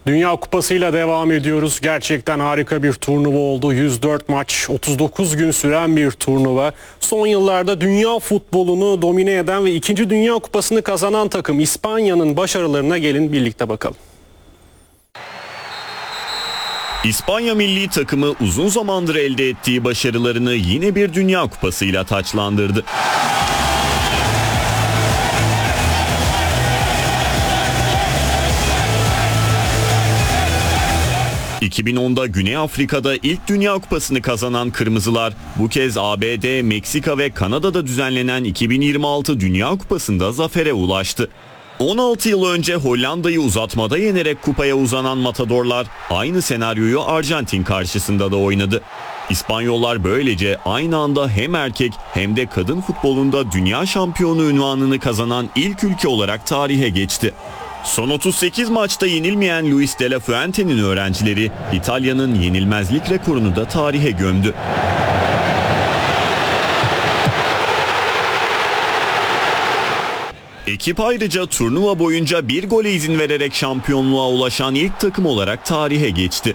Dünya Kupası'yla devam ediyoruz. Gerçekten harika bir turnuva oldu. 104 maç, 39 gün süren bir turnuva. Son yıllarda dünya futbolunu domine eden ve 2. Dünya Kupası'nı kazanan takım İspanya'nın başarılarına gelin birlikte bakalım. İspanya milli takımı uzun zamandır elde ettiği başarılarını yine bir Dünya Kupası'yla taçlandırdı. 2010'da Güney Afrika'da ilk Dünya Kupası'nı kazanan Kırmızılar bu kez ABD, Meksika ve Kanada'da düzenlenen 2026 Dünya Kupası'nda zafere ulaştı. 16 yıl önce Hollanda'yı uzatmada yenerek kupaya uzanan Matadorlar aynı senaryoyu Arjantin karşısında da oynadı. İspanyollar böylece aynı anda hem erkek hem de kadın futbolunda dünya şampiyonu unvanını kazanan ilk ülke olarak tarihe geçti. Son 38 maçta yenilmeyen Luis de la Fuente'nin öğrencileri İtalya'nın yenilmezlik rekorunu da tarihe gömdü. Ekip ayrıca turnuva boyunca bir gole izin vererek şampiyonluğa ulaşan ilk takım olarak tarihe geçti.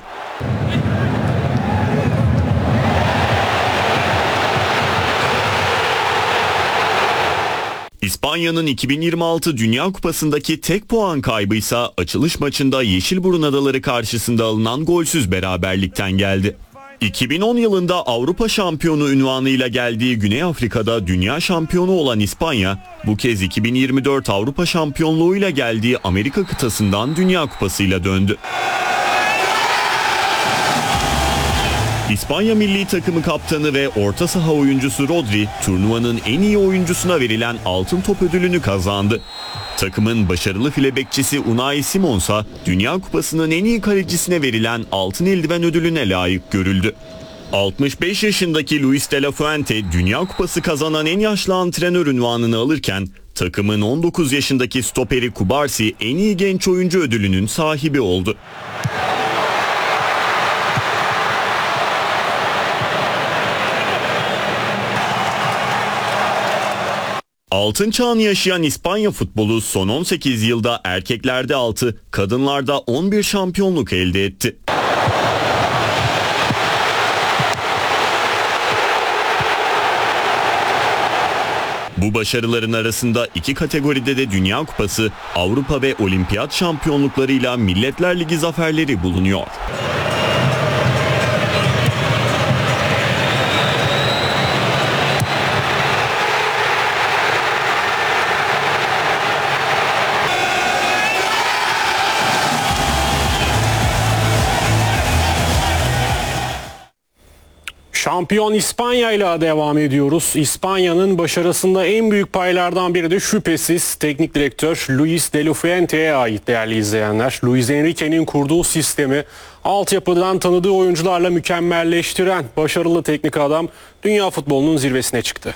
İspanya'nın 2026 Dünya Kupası'ndaki tek puan kaybıysa açılış maçında Yeşilburun Adaları karşısında alınan golsüz beraberlikten geldi. 2010 yılında Avrupa şampiyonu unvanıyla geldiği Güney Afrika'da dünya şampiyonu olan İspanya, bu kez 2024 Avrupa şampiyonluğuyla geldiği Amerika kıtasından Dünya Kupası'yla döndü. İspanya milli takımı kaptanı ve orta saha oyuncusu Rodri, turnuvanın en iyi oyuncusuna verilen Altın Top ödülünü kazandı. Takımın başarılı file bekçisi Unai Simon ise Dünya Kupası'nın en iyi kalecisine verilen Altın Eldiven ödülüne layık görüldü. 65 yaşındaki Luis de la Fuente, Dünya Kupası kazanan en yaşlı antrenör unvanını alırken, takımın 19 yaşındaki stoperi Kubarsi en iyi genç oyuncu ödülünün sahibi oldu. Altın çağını yaşayan İspanya futbolu son 18 yılda erkeklerde 6, kadınlarda 11 şampiyonluk elde etti. Bu başarıların arasında iki kategoride de Dünya Kupası, Avrupa ve Olimpiyat şampiyonluklarıyla Milletler Ligi zaferleri bulunuyor. Şampiyon İspanya ile devam ediyoruz. İspanya'nın başarısında en büyük paylardan biri de şüphesiz teknik direktör Luis de la Fuente'ye ait değerli izleyenler. Luis Enrique'nin kurduğu sistemi altyapıdan tanıdığı oyuncularla mükemmelleştiren başarılı teknik adam dünya futbolunun zirvesine çıktı.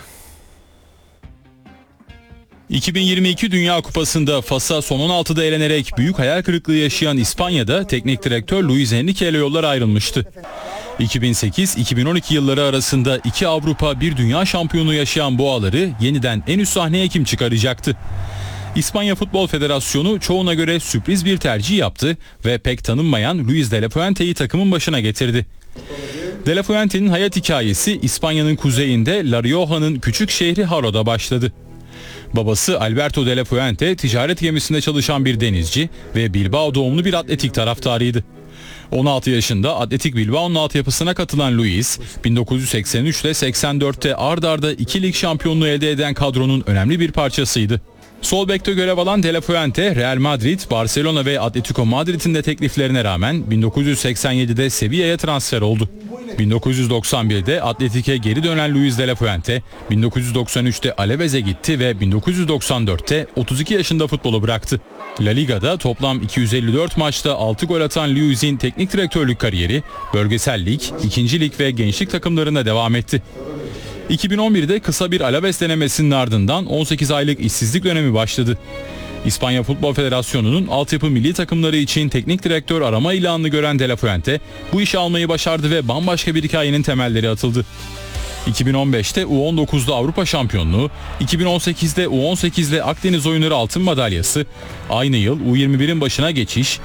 2022 Dünya Kupası'nda Fas'a son 16'da elenerek büyük hayal kırıklığı yaşayan İspanya'da teknik direktör Luis Enrique ile yollar ayrılmıştı. 2008-2012 yılları arasında 2 Avrupa, 1 Dünya şampiyonu yaşayan boğaları yeniden en üst sahneye kim çıkaracaktı? İspanya Futbol Federasyonu çoğuna göre sürpriz bir tercih yaptı ve pek tanınmayan Luis de la Fuente'yi takımın başına getirdi. De la Fuente'nin hayat hikayesi İspanya'nın kuzeyinde La Rioja'nın küçük şehri Haro'da başladı. Babası Alberto de la Fuente ticaret gemisinde çalışan bir denizci ve Bilbao doğumlu bir atletik taraftarıydı. 16 yaşında Atletik Bilbao'nun altyapısına katılan Luis, 1983 ile 84'te ard arda 2 lig şampiyonluğu elde eden kadronun önemli bir parçasıydı. Sol bekte görev alan De La Fuente, Real Madrid, Barcelona ve Atletico Madrid'in de tekliflerine rağmen 1987'de Sevilla'ya transfer oldu. 1991'de Atletik'e geri dönen Luis De La Fuente, 1993'te Alaves'e gitti ve 1994'te 32 yaşında futbolu bıraktı. La Liga'da toplam 254 maçta 6 gol atan Luis'in teknik direktörlük kariyeri, bölgesel lig, 2. lig ve gençlik takımlarında devam etti. 2011'de kısa bir Alaves denemesinin ardından 18 aylık işsizlik dönemi başladı. İspanya Futbol Federasyonu'nun altyapı milli takımları için teknik direktör arama ilanını gören De La Fuente bu işi almayı başardı ve bambaşka bir hikayenin temelleri atıldı. 2015'te U19'da Avrupa şampiyonluğu, 2018'de U18'de Akdeniz oyunları altın madalyası, aynı yıl U21'in başına geçiş,